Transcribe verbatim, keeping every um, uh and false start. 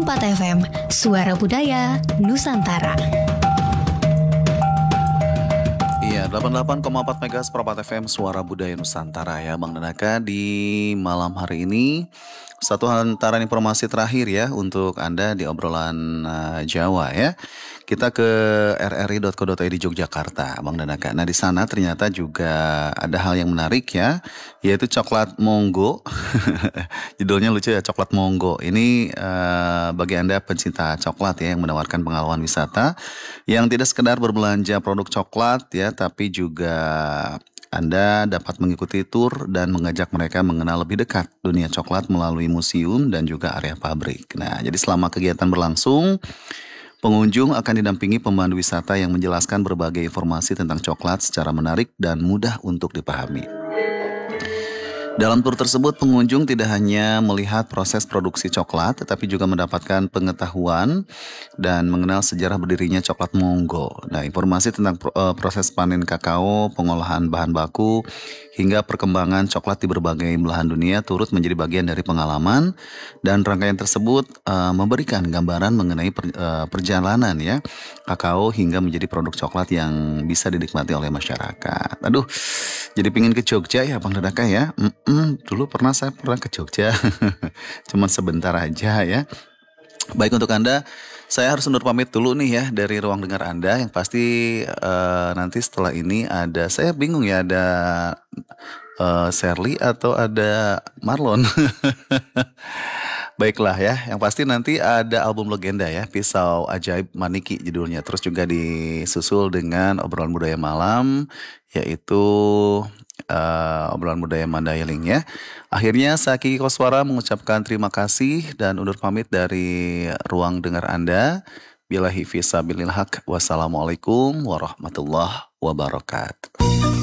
Perempat F M, Suara Budaya Nusantara. Iya, delapan puluh delapan koma empat Megahertz Perempat F M, Suara Budaya Nusantara ya Bang Danaka. Di malam hari ini, satu antara informasi terakhir ya untuk Anda di obrolan uh, Jawa ya. Kita ke r r i dot co dot i d Yogyakarta, Bang Danaka. Nah, di sana ternyata juga ada hal yang menarik ya, yaitu coklat Monggo. Judulnya lucu ya, coklat Monggo. Ini uh, bagi Anda pencinta coklat ya, yang menawarkan pengalaman wisata yang tidak sekedar berbelanja produk coklat ya, tapi juga Anda dapat mengikuti tur dan mengajak mereka mengenal lebih dekat dunia coklat melalui museum dan juga area pabrik. Nah, jadi selama kegiatan berlangsung, pengunjung akan didampingi pemandu wisata yang menjelaskan berbagai informasi tentang coklat secara menarik dan mudah untuk dipahami. Dalam tur tersebut, pengunjung tidak hanya melihat proses produksi coklat, tetapi juga mendapatkan pengetahuan dan mengenal sejarah berdirinya coklat Monggo. Nah, informasi tentang proses panen kakao, pengolahan bahan baku, hingga perkembangan coklat di berbagai belahan dunia turut menjadi bagian dari pengalaman. Dan rangkaian tersebut uh, memberikan gambaran mengenai per, uh, perjalanan ya kakao hingga menjadi produk coklat yang bisa dinikmati oleh masyarakat. Aduh, jadi pingin ke Jogja ya Bang Danaka ya. Mm-mm, dulu pernah saya pernah ke Jogja, cuman sebentar aja ya. Baik, untuk Anda, saya harus undur pamit dulu nih ya dari ruang dengar Anda. Yang pasti uh, nanti setelah ini ada, saya bingung ya, ada uh, Sherly atau ada Marlon. Baiklah ya, yang pasti nanti ada album legenda ya, Pisau Ajaib Maniki judulnya. Terus juga disusul dengan obrolan budaya malam, yaitu uh, obrolan budaya Mandailing ya. Akhirnya saya Kiki Koswara mengucapkan terima kasih dan undur pamit dari ruang dengar Anda. Billahi fisabilil haq. Wassalamualaikum warahmatullahi wabarakatuh.